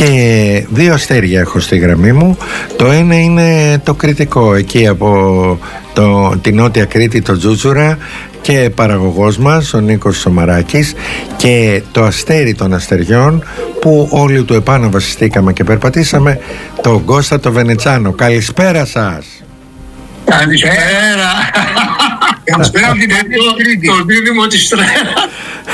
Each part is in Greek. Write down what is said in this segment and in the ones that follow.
Και 2 αστέρια έχω στη γραμμή μου. Το ένα είναι το κριτικό, εκεί από την Νότια Κρήτη, το Τζούτζουρα, και παραγωγός μας ο Νίκος Σομαράκης, και το αστέρι των αστεριών που όλοι του επάνω βασιστήκαμε και περπατήσαμε, τον Κώστα το Βενετσάνο. Καλησπέρα σας. Καλησπέρα. Καλησπέρα από την Κρήτη. Το δίδυμο της Τρέρα.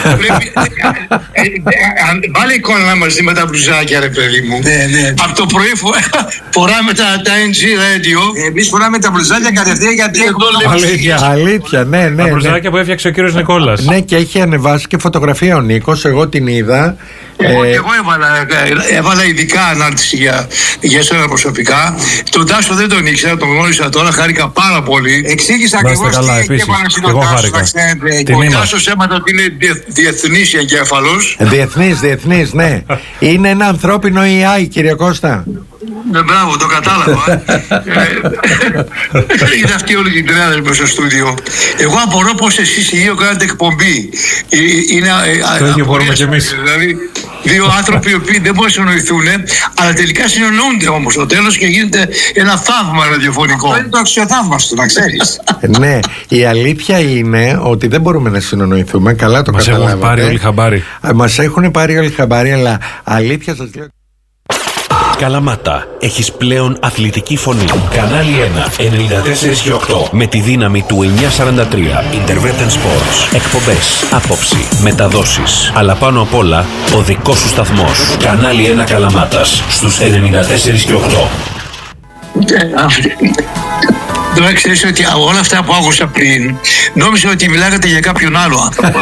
Βάλε εικόνα να μας δει με τα μπλουζάκια, ρε παιδί μου. Από το πρωί φοράμε τα NG Radio. Εμείς φοράμε τα μπλουζάκια κατευθείαν, γιατί Αλήθεια, ναι. Τα μπλουζάκια που έφτιαξε ο κύριος Νικόλας. Ναι, και έχει ανεβάσει και φωτογραφία ο Νίκος. Εγώ την είδα. Εγώ έβαλα ειδικά ανάρτηση για εσένα προσωπικά. Τον Τάσο δεν τον ήξερα, τον γνώρισα τώρα, χάρηκα πάρα πολύ. Εξήγησα ακριβώς τι έχει επανασύνο ο Τάσος, έμαθα ότι είναι διεθνής εγκέφαλος. Διεθνής, ναι. Είναι ένα ανθρώπινο AI, κύριε Κώστα. Ναι, μπράβο, το κατάλαβα. Είναι αυτή όλη την τρέλα μέσα στο στούντιο. Εγώ απορώ πως εσείς οι δύο κάνετε εκπομπή. Το ίδιο μπορούμε κι εμείς. Δηλαδή, 2 άνθρωποι οι οποίοι δεν μπορούν να συνοηθούν, αλλά τελικά συνεννοούνται όμως στο τέλος και γίνεται ένα θαύμα ραδιοφωνικό. Αυτό είναι το αξιοθαύμαστο, να ξέρεις. Ναι, η αλήθεια είναι ότι δεν μπορούμε να συνοηθούμε. Καλά το καταλάβατε. Μας έχουν πάρει όλοι χαμπάρι. Μας έχουν πάρει όλοι χαμπάρι, αλλά αλήθεια σας λέω. Καλαμάτα, έχεις πλέον αθλητική φωνή. Κανάλι 1, 94 και 8. Με τη δύναμη του 943. Intervent Sports. Εκπομπές, άποψη, μεταδόσεις. Αλλά πάνω απ' όλα, ο δικός σου σταθμός. Κανάλι 1 Καλαμάτας, στους 94 και 8. Τώρα ξέρεις ότι όλα αυτά που άκουσα πριν, νόμιζα ότι μιλάγατε για κάποιον άλλο άνθρωπο.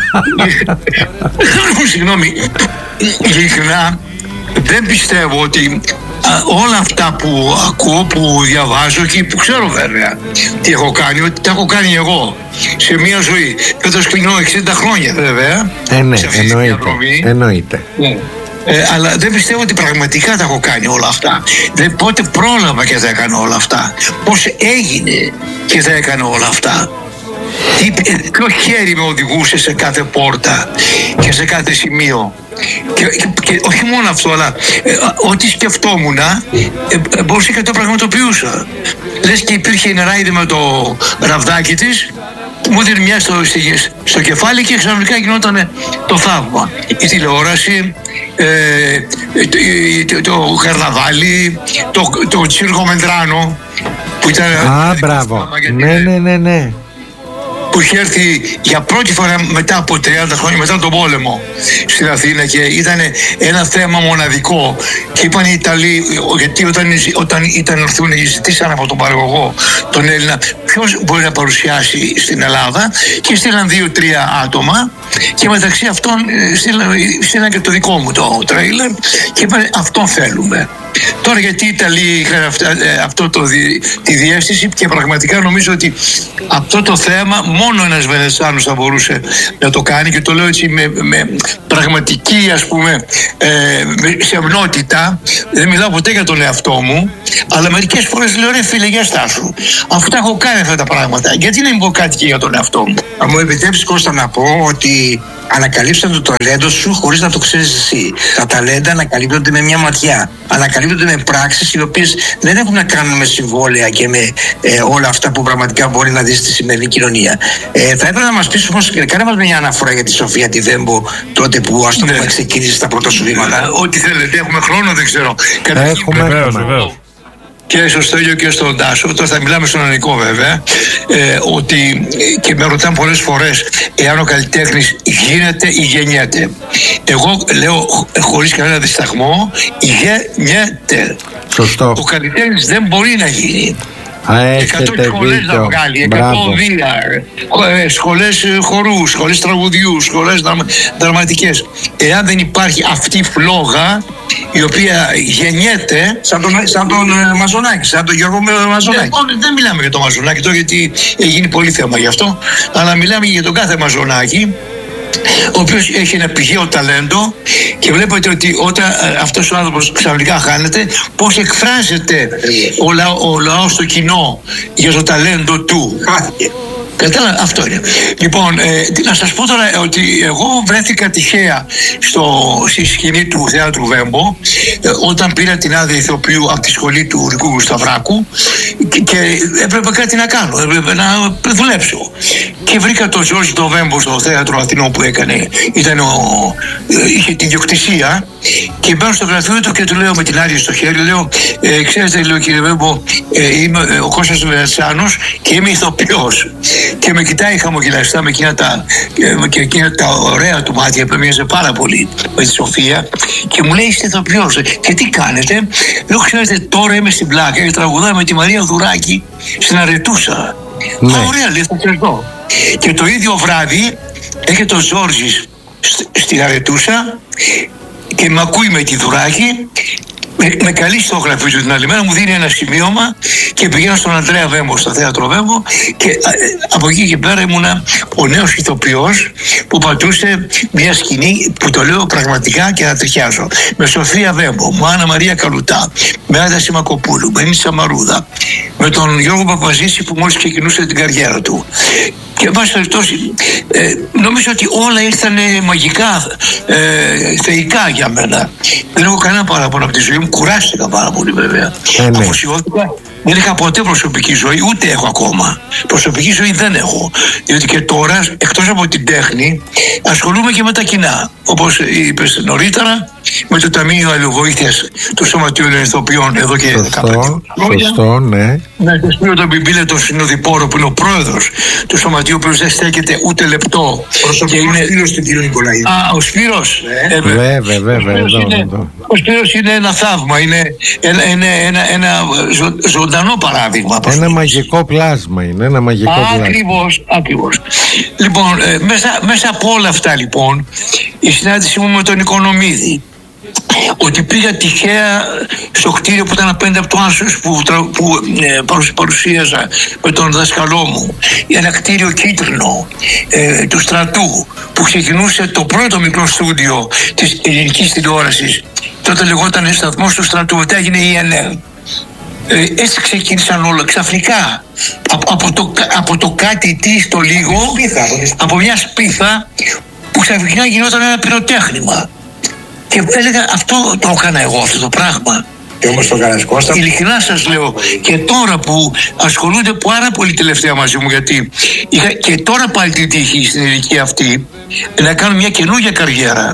Συγγνώμη, ειλικρινά δεν πιστεύω ότι όλα αυτά που ακούω, που διαβάζω και που ξέρω βέβαια τι έχω κάνει, ότι τα έχω κάνει εγώ σε μια ζωή. Και το σκηνώ 60 χρόνια βέβαια. Ναι, εννοείται. Αλλά δεν πιστεύω ότι πραγματικά τα έχω κάνει όλα αυτά. Πότε πρόλαβα και τα έκανα όλα αυτά. Πώς έγινε και τα έκανα όλα αυτά. Ποιο χέρι με οδηγούσε σε κάθε πόρτα και σε κάθε σημείο. Και όχι μόνο αυτό, αλλά ό,τι σκεφτόμουν μπορούσα και το πραγματοποιούσα. Λες και υπήρχε η νεράιδη με το ραβδάκι της, μου έδινε μια στο κεφάλι και ξαφνικά γινόταν το θαύμα. Η τηλεόραση, το καρναβάλι, το τσίρκο Μεντράνο που ήταν... μπράβο. Ναι. Που είχε έρθει για πρώτη φορά μετά από 30 χρόνια, μετά τον πόλεμο στην Αθήνα, και ήταν ένα θέμα μοναδικό. Και είπαν οι Ιταλοί, γιατί όταν ήταν έρθουν, ζητήσαν από τον παραγωγό, τον Έλληνα, ποιος μπορεί να παρουσιάσει στην Ελλάδα, και στείλαν 2-3 άτομα, και μεταξύ αυτών στείλαν και το δικό μου το τρέιλερ, και είπαν αυτόν θέλουμε. Τώρα γιατί οι Ιταλοί είχαν τη διεύθυνση, και πραγματικά νομίζω ότι αυτό το θέμα μόνο ένας Βενετσάνος θα μπορούσε να το κάνει, και το λέω έτσι με πραγματική, ας πούμε, σεμνότητα. Δεν μιλάω ποτέ για τον εαυτό μου, αλλά μερικές φορές λέω, ρε φίλε, για στάσου, αυτά έχω κάνει αυτά τα πράγματα, γιατί να μην πω κάτι και για τον εαυτό μου. Αν μου επιτρέψεις, Κώστα, να πω ότι ανακαλύψαν το ταλέντο σου χωρίς να το ξέρεις εσύ. Τα ταλέντα ανακαλύπτονται με μια ματιά. Ανακαλύπτονται με πράξεις οι οποίες δεν έχουν να κάνουν με συμβόλαια και με όλα αυτά που πραγματικά μπορεί να δεις στη σημερινή κοινωνία. Θα ήθελα να μας πεις όμως, κάνε μας μια αναφορά για τη Σοφία τη Δέμπο, τότε που, ας το πούμε, ξεκίνησε τα πρώτα σου βήματα. Ό,τι θέλετε, έχουμε χρόνο, δεν ξέρω. Έχουμε. Και στο Στέλιο και στον Τάσο, τώρα θα μιλάμε στον Ανικό βέβαια, ότι, και με ρωτάνε πολλές φορές, εάν ο καλλιτέχνης γίνεται ή γεννιέται. Εγώ λέω χωρίς κανένα δισταγμό, γεννιέται. Σωστό. Ο καλλιτέχνης δεν μπορεί να γίνει. 100 σχολές να βγάλει, 100 VR, σχολές χορού, σχολές τραγουδιού, σχολές δραματικές. Εάν δεν υπάρχει αυτή η φλόγα η οποία γεννιέται, σαν τον Μαζονάκη, σαν τον Γιώργο Μαζονάκη. Δεν μιλάμε για τον Μαζονάκη τώρα, γιατί έχει γίνει πολύ θέμα γι' αυτό, αλλά μιλάμε για τον κάθε Μαζονάκη, ο οποίος έχει ένα πηγαίο ταλέντο, και βλέπετε ότι όταν αυτός ο άνθρωπος ξαφνικά χάνεται, πώς εκφράζεται ο λαός στο κοινό για το ταλέντο του. Κατάλαβα, αυτό είναι. Λοιπόν, να σας πω τώρα ότι εγώ βρέθηκα τυχαία στη σκηνή του Θέατρου Βέμπο όταν πήρα την άδεια ηθοποιού από τη σχολή του Ρικούγου Σταυράκου και έπρεπε κάτι να κάνω, έπρεπε να δουλέψω. Και βρήκα τον Ζόρζι το Βέμπο στο Θέατρο Αθηνών που έκανε, είχε την διοκτησία, και μπαίνω στο γραφείο του και του λέω με την άδεια στο χέρι, λέω, ξέρετε, λέω, κύριε Βέμπο, είμαι ο Κώστας Βερατσάνος και είμαι ηθοποιός. Και με κοιτάει χαμογελαστά με εκείνα τα ωραία του μάτια που μοιάζε πάρα πολύ με τη Σοφία, και μου λέει, είστε ηθοποιός και τι κάνετε? Λέω, ξέρετε, τώρα είμαι στην πλάκα και τραγουδάω με τη Μαρία Δουράκη στην Αρετούσα. Ναι. Ωραία, λέει, θα ξερθώ. Και το ίδιο βράδυ έρχεται ο Ζόρζης στην Αρετούσα και με ακούει με τη Δουράκη, με καλεί στο γραφείο του την άλλη μέρα, μου δίνει ένα σημείωμα και πηγαίνω στον Ανδρέα Βέμπο, στο Θέατρο Βέμπο, και από εκεί και πέρα ήμουνα ο νέος ηθοποιός που πατούσε μια σκηνή που το λέω πραγματικά και θα τριχιάζω. Με Σοφία Βέμπο, με Άννα Μαρία Καλουτά, με Άντα Σιμακοπούλου, με Νίτσα Μαρούδα, με τον Γιώργο Παπαζήση που μόλις ξεκινούσε την καριέρα του. Και εν πάση περιπτώσει, νομίζω ότι όλα ήρθαν μαγικά, θεϊκά για μένα. Δεν έχω κανένα παράπονο από τη ζωή μου, κουράστηκα πάρα πολύ βέβαια. Αφοσιώθηκα, δεν είχα ποτέ προσωπική ζωή, ούτε έχω ακόμα. Προσωπική ζωή δεν έχω. Διότι και τώρα, εκτός από την τέχνη, ασχολούμαι και με τα κοινά. Όπως είπες νωρίτερα, με το Ταμείο Αλληλοβοήθειας του Σωματείου Ηθοποιών εδώ και 15 χρόνια. Σωστό, ναι. Με τον Σπύρο τον Πιμπίλε, τον συνοδοιπόρο, που είναι ο πρόεδρος του Σωματείου, ο οποίος δεν στέκεται ούτε λεπτό. Προσωπικός φίλος του κ. Νικολαίδη. Α, ο Σπύρος. Βέβαια. Ο Σπύρος είναι ένα θαύμα, είναι ένα ζωντανό παράδειγμα. Ένα μαγικό πλάσμα είναι, ένα μαγικό πλάσμα. Ακριβώς. Λοιπόν, μέσα από όλα αυτά λοιπόν, η συνάντηση μου με τον Οικονομίδη, ότι πήγα τυχαία στο κτίριο που ήταν απέναντι από το Άσος που παρουσίαζα με τον δασκαλό μου, ένα κτίριο κίτρινο του στρατού που ξεκινούσε το πρώτο μικρό στούντιο της ελληνικής τηλεόρασης. Τότε λεγόταν σταθμός του στρατού, μετά έγινε η ΕΝΕΛ. Έτσι ξεκίνησαν όλα ξαφνικά από το κάτι τι στο λίγο, από μια σπίθα που ξαφνικά γινόταν ένα πυροτέχνημα. Και έλεγα, αυτό το έκανα εγώ, αυτό το πράγμα. Και όμως το κάνεις, Κώστα. Ειλικρινά σας λέω, και τώρα που ασχολούνται πάρα πολύ τελευταία μαζί μου, γιατί είχα και τώρα πάλι την τύχη στην ηλικία αυτή να κάνω μια καινούργια καριέρα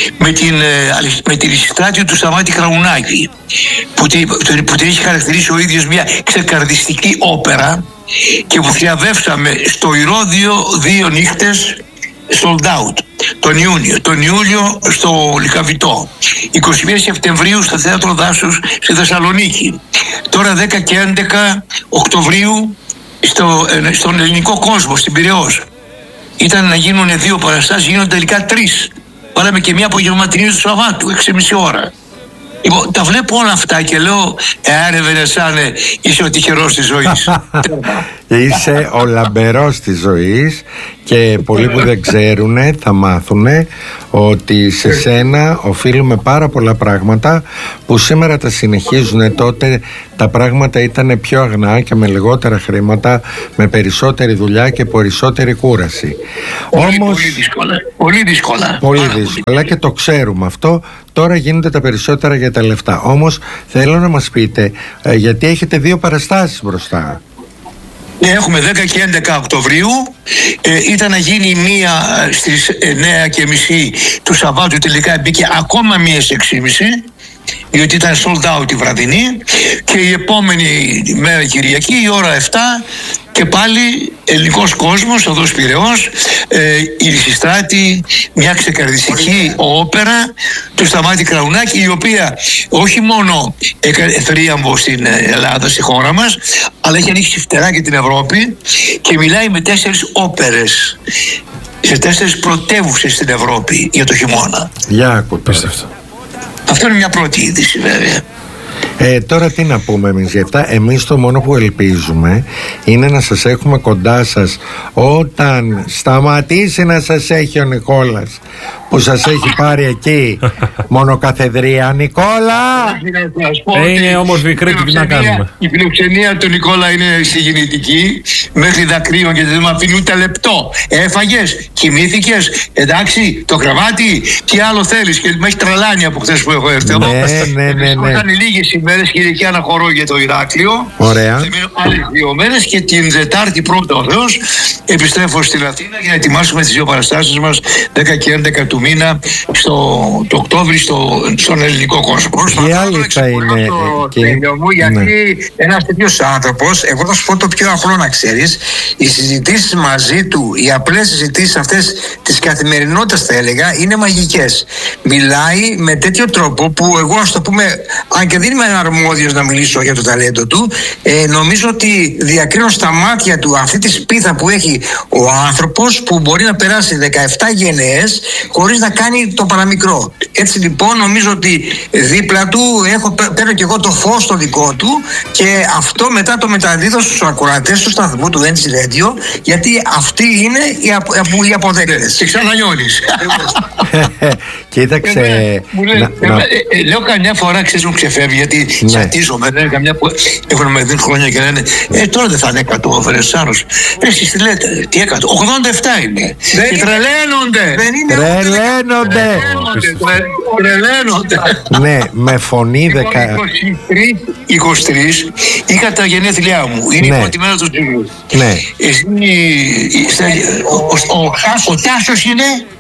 με την Λυσιστράτιο του Σταμάτη Κραουνάκη, που την έχει χαρακτηρίσει ο ίδιος μια ξεκαρδιστική όπερα, και που θριαβεύσαμε στο Ηρώδιο 2 νύχτες sold out τον Ιούλιο στο Λυκαβητό, 21 Σεπτεμβρίου στο Θέατρο Δάσους στη Θεσσαλονίκη, τώρα 10 και 11 Οκτωβρίου στον Ελληνικό Κόσμο στην Πειραιώς. Ήταν να γίνουν 2 παραστάσεις, γίνονται τελικά 3. Βάλαμε και μια απογευματινή του Σαββάτου, 6,5 ώρα. Λοιπόν, τα βλέπω όλα αυτά και λέω, ρε Βενεσάνε, είσαι ο τυχερός της ζωής. Είσαι ο λαμπερός της ζωής, και πολλοί που δεν ξέρουνε θα μάθουνε ότι σε σένα οφείλουμε πάρα πολλά πράγματα που σήμερα τα συνεχίζουν. Τότε τα πράγματα ήταν πιο αγνά και με λιγότερα χρήματα, με περισσότερη δουλειά και περισσότερη κούραση. Πολύ δύσκολα. Πολύ δύσκολα και το ξέρουμε αυτό. Τώρα γίνονται τα περισσότερα για τα λεφτά. Όμως θέλω να μας πείτε, γιατί έχετε 2 παραστάσεις μπροστά. Έχουμε 10 και 11 Οκτωβρίου. Ήταν να γίνει μία στις 9:30 του Σαββάτου, τελικά μπήκε ακόμα μία στις 6:30, διότι ήταν sold out η βραδινή, και η επόμενη μέρα Κυριακή η ώρα 7 και πάλι ελληνικός κόσμος εδώ Πειραιώς, η Λυσιστράτη, μια ξεκαρδιστική όπερα του Σταμάτη Κραουνάκη, η οποία όχι μόνο έκανε θρίαμβο στην Ελλάδα, στη χώρα μας, αλλά έχει ανοίξει φτερά και την Ευρώπη και μιλάει με 4 όπερες σε 4 πρωτεύουσες στην Ευρώπη για το χειμώνα. Για ακούτε αυτό. Αυτό είναι μια πρώτη είδηση βέβαια. Τώρα τι να πούμε εμείς για αυτά. Εμείς το μόνο που ελπίζουμε είναι να σας έχουμε κοντά σας όταν σταματήσει να σας έχει ο Νικόλας. που σας έχει πάρει εκεί μονοκαθεδρία, Νικόλα. Είναι όμορφη η Κρήτη, τι να κάνουμε. Η φιλοξενία του Νικόλα είναι συγκινητική, μέχρι δακρύων και δεν μου αφήνει ούτε λεπτό. Έφαγες, κοιμήθηκες, εντάξει, το κρεβάτι, τι άλλο θέλεις? Και με έχει τρελάνει από χθες που έχω έρθει. Ναι. Ήταν λίγες ημέρες και εκεί αναχωρώ για το Ηράκλειο. Ωραία. Θα μείνω άλλες 2 μέρες και την Δετάρτη πρώτα ο Θεός επιστρέφω στην Αθήνα για να ετοιμάσουμε τις 2 παραστάσεις μας 10 και 11 του μήνα το Οκτώβρη στον ελληνικό κόσμο. Τι άλλη θα είναι εκεί? Γιατί ένας τέτοιος άνθρωπος, εγώ θα σου πω το πιο απλό να ξέρεις, οι συζητήσεις μαζί του, οι απλές συζητήσεις αυτές της καθημερινότητας θα έλεγα, είναι μαγικές. Μιλάει με τέτοιο τρόπο που εγώ, ας το πούμε, αν και δεν είμαι αρμόδιος να μιλήσω για το ταλέντο του, νομίζω ότι διακρίνω στα μάτια του αυτή τη σπίθα που έχει ο άνθρωπος, που μπορεί να περάσει 17 γενναίες χωρίς να κάνει το παραμικρό. Έτσι λοιπόν νομίζω ότι δίπλα του παίρνω και εγώ το φως το δικό του, και αυτό μετά το μεταδίδω στους ακροατές του σταθμού του NG Radio, γιατί αυτοί είναι οι αποδέκτες. Και ξανανιώνεις. Κοίταξε. Λέω καμιά φορά, ξέρεις, μου ξεφεύγει, γιατί τσατίζομαι. Λένε καμιά που έχουν με 10 χρόνια και λένε τώρα δεν θα είναι 100 ο Φερεσάνος. Εσείς τι λέτε, τι 100? 87 είναι. Και τρελαίνονται. Τρελαίνονται. Ναι, με φωνή 23 είχα τα γενέθλιά μου. Είναι η πρώτη μέρα του ζυγού. Ναι. Ο Τάσος είναι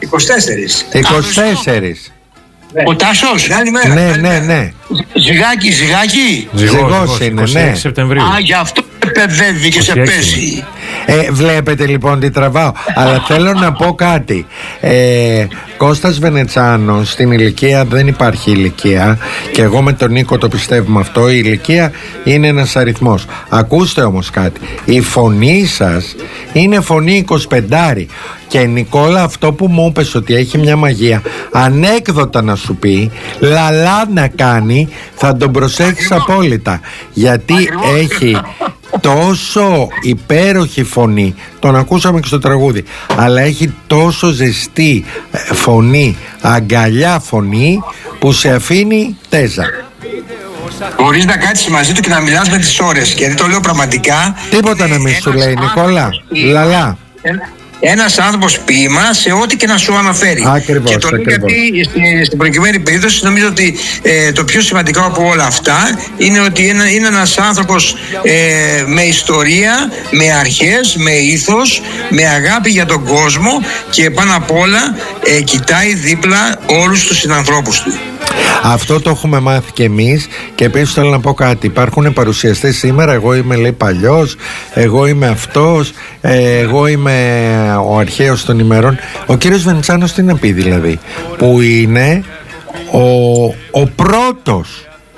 24. Ο Τάσος. Ναι. Ζυγάκι. Ζυγός είναι, ναι. Σεπτεμβρίου. Γι' αυτό παιδεύει και σε πέσει. Βλέπετε λοιπόν τι τραβάω. Αλλά θέλω να πω κάτι. Κώστας Βενετσάνος, στην ηλικία δεν υπάρχει ηλικία, και εγώ με τον Νίκο το πιστεύουμε αυτό. Η ηλικία είναι ένας αριθμός. Ακούστε όμως κάτι, η φωνή σας είναι φωνή 25. Και Νικόλα, αυτό που μου είπες ότι έχει μια μαγεία, ανέκδοτα να σου πει, λαλά να κάνει, θα τον προσέχεις απόλυτα, γιατί έχει τόσο υπέροχη φωνή, τον ακούσαμε και στο τραγούδι, αλλά έχει τόσο ζεστή φωνή, αγκαλιά φωνή, που σε αφήνει τέζα. Μπορείς να κάτσεις μαζί του και να μιλάς με τις ώρες, γιατί το λέω πραγματικά. Τίποτα να μην σου λέει, Νικόλα, λαλά. Ένας άνθρωπος ποίημα σε ό,τι και να σου αναφέρει. Ακριβώς, και το λέω γιατί στην προκειμένη περίπτωση νομίζω ότι το πιο σημαντικό από όλα αυτά είναι ότι είναι ένας άνθρωπος με ιστορία, με αρχές, με ήθος, με αγάπη για τον κόσμο, και πάνω απ' όλα κοιτάει δίπλα όλους τους συνανθρώπους του. Αυτό το έχουμε μάθει και εμείς. Και επίσης θέλω να πω κάτι, υπάρχουν παρουσιαστές σήμερα, εγώ είμαι λέει παλιός, εγώ είμαι αυτός, εγώ είμαι ο αρχαίος των ημερών. Ο κύριος Βενετσάνος τι να πει δηλαδή, που είναι ο πρώτος.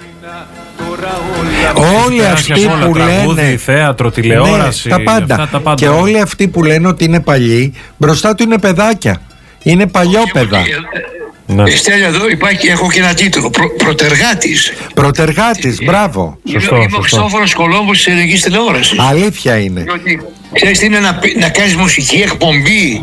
Όλοι αυτοί που λένε θέατρο, τηλεόραση, ναι, τα πάντα. Και όλοι αυτοί που λένε ότι είναι παλιοί, μπροστά του είναι παιδάκια, είναι παλιόπαιδα. Στέλια, εδώ υπάρχει, έχω και ένα τίτλο, Πρωτεργάτης, μπράβο. Είμαι ο Χριστόφορος Κολόμβος της ελληνικής τηλεόρασης. Αλήθεια είναι. Ξέρεις τι είναι να κάνεις μουσική εκπομπή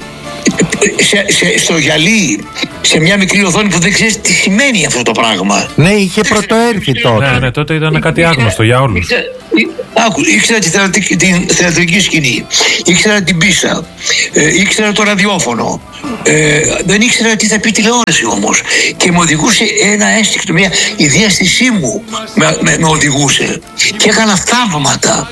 στο γυαλί, σε μια μικρή οθόνη που δεν ξέρεις τι σημαίνει αυτό το πράγμα. Ναι, είχε πρωτοέρθει τότε. Ναι, τότε ήταν κάτι άγνωστο για όλους. Ήξερα την θεατρική σκηνή, ήξερα την πίστα, ήξερα το ραδιόφωνο, δεν ήξερα τι θα πει τηλεόραση όμως, και με οδηγούσε ένα ένστικτο, η διαίσθησή μου με οδηγούσε και έκανα θαύματα.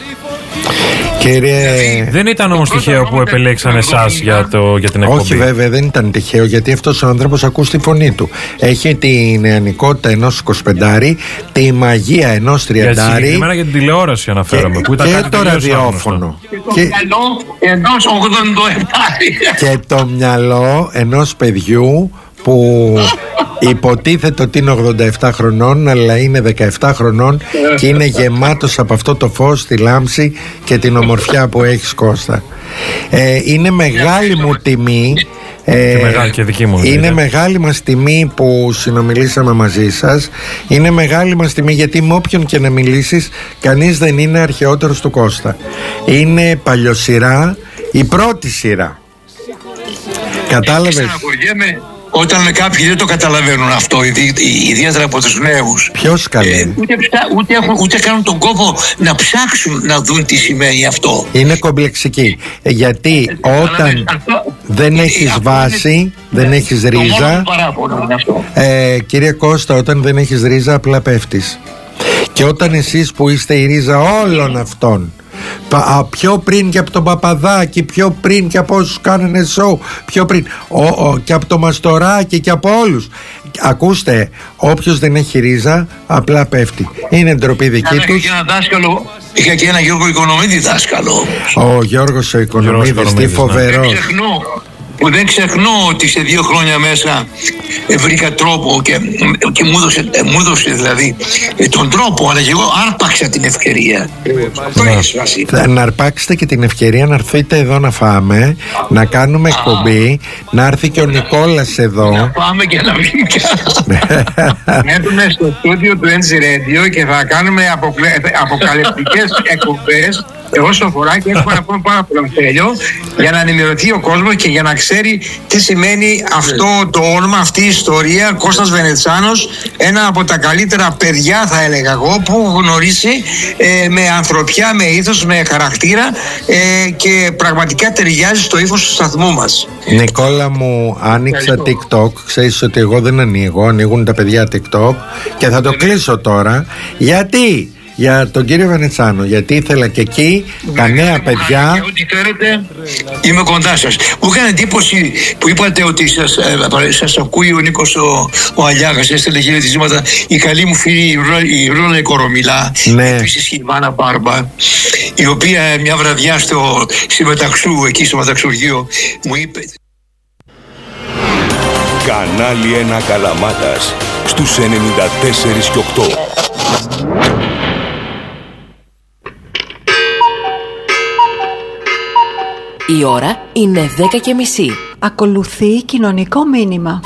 Δεν ήταν όμως τυχαίο που επελέξαν εσάς για την εκπομπή? Όχι βέβαια, δεν ήταν τυχαίο, γιατί αυτός ο άνθρωπος ακούς τη φωνή του. Έχει τη νεανικότητα ενός 25, τη μαγεία ενός 30. Συγκεκριμένα για την τηλεόραση αναφέραμε, που ήταν και το ραδιόφωνο. Και το μυαλό ενός 87. Και το μυαλό ενός παιδιού που υποτίθεται ότι είναι 87 χρονών, αλλά είναι 17 χρονών και είναι γεμάτος από αυτό το φως, τη λάμψη και την ομορφιά που έχεις, Κώστα. Είναι μεγάλη μου τιμή. Και δική μου είναι μεγάλη μας τιμή που συνομιλήσαμε μαζί σας. Είναι μεγάλη μας τιμή, γιατί με όποιον και να μιλήσεις, κανείς δεν είναι αρχαιότερος του Κώστα. Είναι παλιοσυρά, η πρώτη σειρά. Κατάλαβες? όταν κάποιοι δεν το καταλαβαίνουν αυτό, ιδιαίτερα από τους νέους. Ποιος καλεί? Ούτε κάνουν τον κόπο να ψάξουν να δουν τι σημαίνει αυτό. Είναι κομπλεξική. Γιατί όταν δεν έχεις βάση, δεν έχεις ρίζα. Κύριε Κώστα, όταν δεν έχεις ρίζα απλά πέφτεις. Και όταν εσείς που είστε η ρίζα όλων αυτών, πιο πριν και από τον Παπαδάκη, πιο πριν και από όσους κάνανε σοου, πιο πριν και από το Μαστοράκι και από όλους, ακούστε, όποιος δεν έχει ρίζα απλά πέφτει. Είναι ντροπή δική τους. Είχα και ένα Γιώργο Οικονομίδη δάσκαλο. Ο Γιώργος ο Οικονομίδης, τι φοβερός. Που δεν ξεχνώ ότι σε 2 χρόνια μέσα βρήκα τρόπο και μου έδωσε δηλαδή τον τρόπο, αλλά και εγώ άρπαξα την ευκαιρία. Να αρπάξετε και την ευκαιρία να έρθετε εδώ να φάμε, να κάνουμε εκπομπή, να έρθει και ο Νικόλας εδώ. Να πάμε και να βγει. Έρθουμε στο στούντιο του NG Radio και θα κάνουμε αποκαλυπτικές εκπομπές όσο αφορά, και έχουμε να πούμε πάρα πολλά τέλειο, για να ενημερωθεί ο κόσμος και για να ξέρει τι σημαίνει αυτό το όνομα, αυτή η ιστορία. Κώστας Βενετσάνος, ένα από τα καλύτερα παιδιά, θα έλεγα εγώ, που έχω γνωρίσει, με ανθρωπιά, με ήθος, με χαρακτήρα, και πραγματικά ταιριάζει στο ύφος του σταθμού μας. Νικόλα μου, άνοιξα TikTok. Ξέρεις ότι εγώ δεν ανοίγω, ανοίγουν τα παιδιά TikTok, και θα το κλείσω τώρα. Γιατί? Για τον κύριο Βενετσάνο, γιατί ήθελα και εκεί τα νέα παιδιά. Και ό,τι θέλετε, είμαι κοντά σας. Μου έκανε εντύπωση που είπατε ότι σας ακούει ο Νίκος ο Αλιάγας, έστελνε χαιρετίσματα, η καλή μου φίλη η Ρώνα Κορομιλά, επίσης η Μάνα Μπάρμπα, η οποία μια βραδιά στη Μεταξού, εκεί στο Μεταξουργείο, μου είπε. Κανάλι 1 Καλαμάτας στους 94 και 8. Η ώρα είναι 10:30. Ακολουθεί κοινωνικό μήνυμα.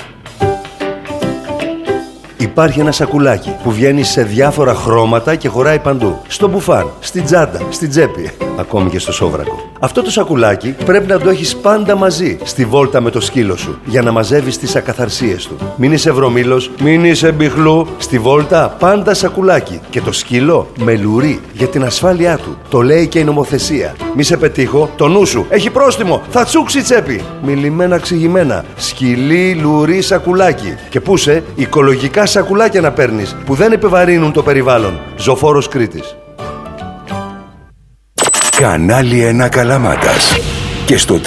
Υπάρχει ένα σακουλάκι που βγαίνει σε διάφορα χρώματα και χωράει παντού. Στο μπουφάν, στην τσάντα, στην τσέπη, ακόμη και στο σόβρακο. Αυτό το σακουλάκι πρέπει να το έχεις πάντα μαζί στη βόλτα με το σκύλο σου, για να μαζεύεις τις ακαθαρσίες του. Μην είσαι βρωμήλος, μην είσαι μπιχλού. Στη βόλτα πάντα σακουλάκι. Και το σκύλο με λουρί για την ασφάλειά του. Το λέει και η νομοθεσία. Μη σε πετύχω, το νου σου έχει πρόστιμο, θα τσούξει η τσέπη. Μιλημένα ξηγημένα. Σκυλί, λουρί, σακουλάκι. Και πούσε οικολογικά σακουλάκια να παίρνεις, που δεν επιβαρύνουν το περιβάλλον. Ζωφόρος Κρήτης. Κανάλι 1 Καλαμάτας και στο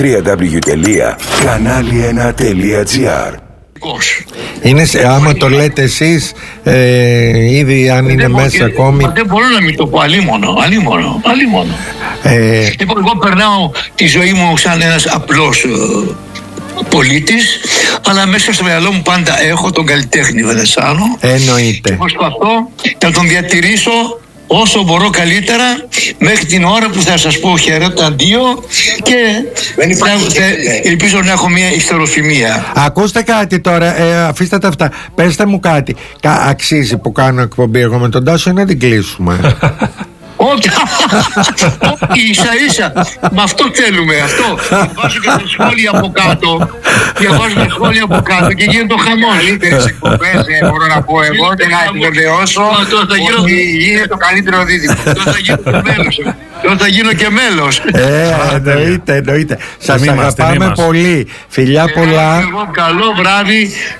www.kanali1.gr. Είναι άμα το λέτε εσείς, ήδη αν είναι μέσα ακόμη. Δεν μπορώ να μην το πω, αλίμονο. Λοιπόν, εγώ περνάω τη ζωή μου σαν ένας απλός πολίτης, αλλά μέσα στο μυαλό μου πάντα έχω τον καλλιτέχνη Βενετσάνο. Εννοείται. Και προσπαθώ να τον διατηρήσω όσο μπορώ καλύτερα μέχρι την ώρα που θα σας πω χαιρέτα αντίο, και ελπίζω να έχω μια ιστεροφημία. Ακούστε κάτι τώρα, αφήστε τα αυτά. Πέστε μου κάτι. Αξίζει που κάνω εκπομπή εγώ με τον Τάσο ή να την κλείσουμε? Όχι, ίσα με αυτό θέλουμε. Αυτό διαβάζω και τα σχόλια από κάτω. Και γίνεται το χαμός. Καλύτερες εκπομπές, μπορώ να πω εγώ, και να επιβεβαιώσω ότι είναι το καλύτερο δίδυμο. Τώρα θα γίνω και μέλος. Εννοείται. Σας αγαπάμε πολύ. Φιλιά πολλά. Καλό βράδυ